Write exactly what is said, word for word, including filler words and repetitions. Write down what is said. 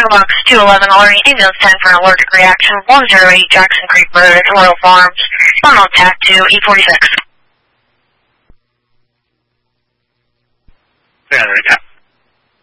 Box two eleven alerting ambulance ten for an allergic reaction, one zero eight Jackson Creek Road, Royal Farms, on tack to E forty-six.